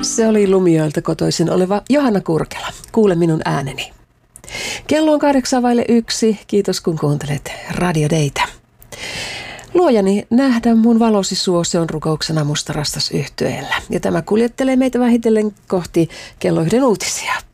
Se oli Lumijoelta kotoisin oleva Johanna Kurkela. Kuule minun ääneni. Kello on 8:01. Kiitos kun kuuntelet Radio Daytä. Luojani, nähdä mun valosi suo, se on rukouksena Musta rastas -yhtyeellä. Ja tämä kuljettelee meitä vähitellen kohti kello 1 uutisia.